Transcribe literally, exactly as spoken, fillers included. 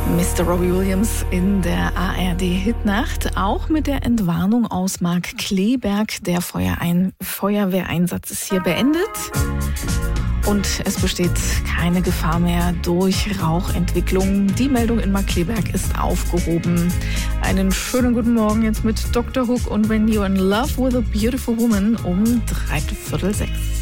Mister Robbie Williams in der A R D-Hitnacht, auch mit der Entwarnung aus Markkleeberg. Der Feuerein- Feuerwehreinsatz ist hier beendet und es besteht keine Gefahr mehr durch Rauchentwicklung. Die Meldung in Markkleeberg ist aufgehoben. Einen schönen guten Morgen jetzt mit Doktor Hook und When You're in Love with a Beautiful Woman um dreiviertel sechs.